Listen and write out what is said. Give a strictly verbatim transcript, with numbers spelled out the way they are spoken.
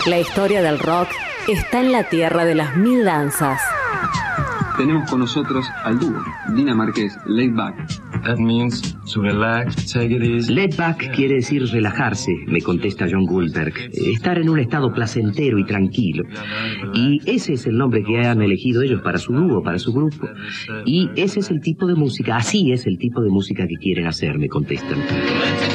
La historia del rock está en la tierra de las mil danzas. Tenemos con nosotros al dúo dinamarqués Laid Back. That means to relax, take it easy. Laid back quiere decir relajarse, me contesta John Goldberg. Estar en un estado placentero y tranquilo. Y ese es el nombre que han elegido ellos para su dúo, para su grupo. Y ese es el tipo de música, así es el tipo de música que quieren hacer, me contestan.